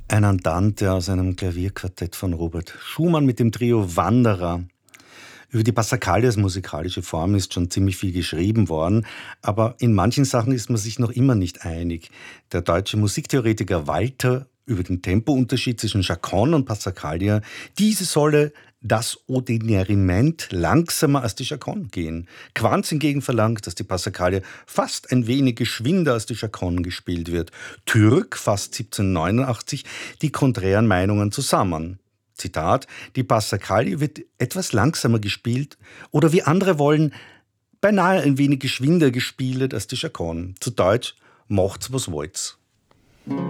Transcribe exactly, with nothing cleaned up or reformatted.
Ein Andante aus einem Klavierquartett von Robert Schumann mit dem Trio Wanderer. Über die Passacaglia als musikalische Form ist schon ziemlich viel geschrieben worden, aber in manchen Sachen ist man sich noch immer nicht einig. Der deutsche Musiktheoretiker Walter über den Tempounterschied zwischen Chaconne und Passacaglia, diese solle das Odinariment langsamer als die Chaconne gehen. Quanz hingegen verlangt, dass die Passacaglia fast ein wenig geschwinder als die Chaconne gespielt wird. Türk fasst siebzehnhundertneunundachtzig die konträren Meinungen zusammen. Zitat: Die Passacaglia wird etwas langsamer gespielt oder wie andere wollen, beinahe ein wenig geschwinder gespielt als die Chaconne. Zu Deutsch: macht's was wollt's.